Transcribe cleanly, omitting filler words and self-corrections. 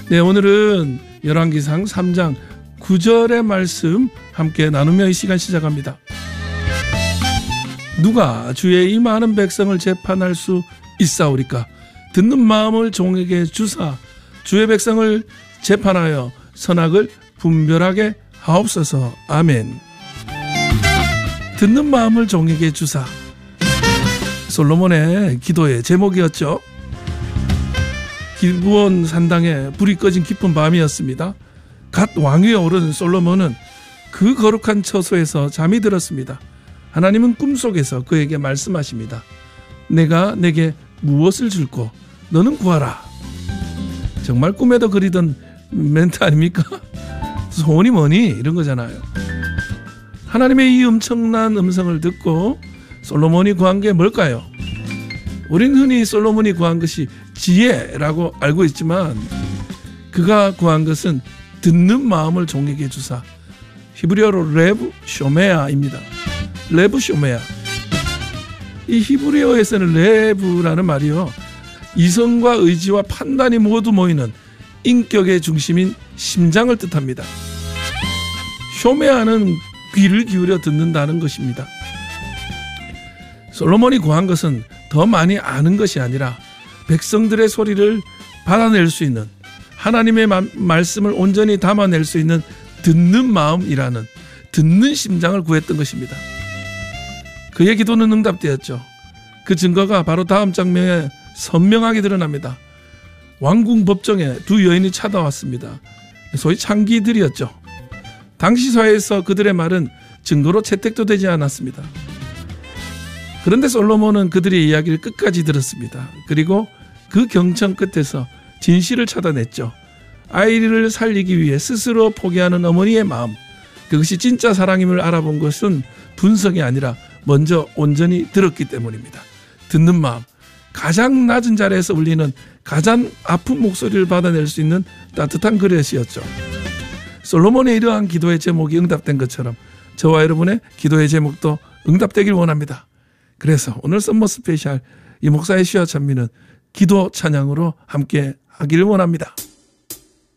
네, 오늘은 열왕기상 3장 9절의 말씀 함께 나누며 이 시간 시작합니다. 누가 주의 이 많은 백성을 재판할 수 있사오리까? 듣는 마음을 종에게 주사 주의 백성을 재판하여 선악을 분별하게 하옵소서. 아멘. 듣는 마음을 종에게 주사. 솔로몬의 기도의 제목이었죠. 기브온 산당에 불이 꺼진 깊은 밤이었습니다. 갓 왕위에 오른 솔로몬은 그 거룩한 처소에서 잠이 들었습니다. 하나님은 꿈속에서 그에게 말씀하십니다. 내가 내게 무엇을 줄고 너는 구하라. 정말 꿈에도 그리던 멘트 아닙니까? 소원이 뭐니? 이런 거잖아요. 하나님의 이 엄청난 음성을 듣고 솔로몬이 구한 게 뭘까요? 우린 흔히 솔로몬이 구한 것이 지혜라고 알고 있지만 그가 구한 것은 듣는 마음을 종에게 주사. 히브리어로 레브 쇼메아입니다. 레브 쇼메아. 이 히브리어에서는 레브라는 말이요, 이성과 의지와 판단이 모두 모이는 인격의 중심인 심장을 뜻합니다. 쇼메아는 귀를 기울여 듣는다는 것입니다. 솔로몬이 구한 것은 더 많이 아는 것이 아니라 백성들의 소리를 받아낼 수 있는, 하나님의 말씀을 온전히 담아낼 수 있는 듣는 마음이라는, 듣는 심장을 구했던 것입니다. 그의 기도는 응답되었죠. 그 증거가 바로 다음 장면에 선명하게 드러납니다. 왕궁 법정에 두 여인이 찾아왔습니다. 소위 창기들이었죠. 당시 사회에서 그들의 말은 증거로 채택도 되지 않았습니다. 그런데 솔로몬은 그들의 이야기를 끝까지 들었습니다. 그리고 그 경청 끝에서 진실을 찾아냈죠. 아이를 살리기 위해 스스로 포기하는 어머니의 마음, 그것이 진짜 사랑임을 알아본 것은 분석이 아니라 먼저 온전히 들었기 때문입니다. 듣는 마음, 가장 낮은 자리에서 울리는 가장 아픈 목소리를 받아낼 수 있는 따뜻한 그릇이었죠. 솔로몬의 이러한 기도의 제목이 응답된 것처럼 저와 여러분의 기도의 제목도 응답되길 원합니다. 그래서 오늘 썸머 스페셜 이 목사의 시와 찬미는 기도 찬양으로 함께 하기를 원합니다.